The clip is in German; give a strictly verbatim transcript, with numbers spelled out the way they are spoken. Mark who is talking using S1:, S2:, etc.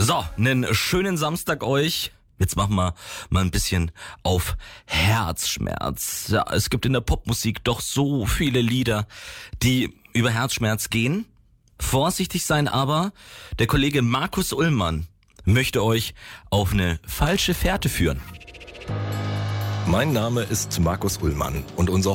S1: So, einen schönen Samstag euch. Jetzt machen wir mal ein bisschen auf Herzschmerz. Ja, es gibt in der Popmusik doch so viele Lieder, die über Herzschmerz gehen. Vorsichtig sein aber, der Kollege Markus Ullmann möchte euch auf eine falsche Fährte führen.
S2: Mein Name ist Markus Ullmann und unser